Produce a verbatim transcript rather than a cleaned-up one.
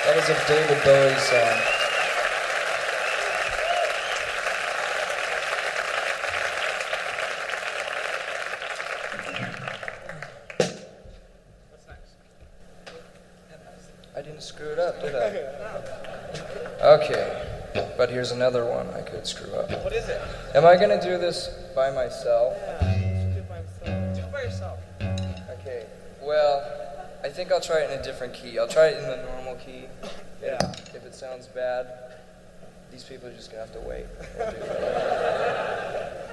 That is a David Bowie song. What's next? I didn't screw it up, did I? Okay, but here's another one I could screw up. What is it? Am I gonna do this by myself? Yeah, you should do it by yourself. Do it by yourself. Okay, well, I think I'll try it in a different key. I'll try it in the normal key. Yeah. If it sounds bad, these people are just gonna have to wait. We'll do it.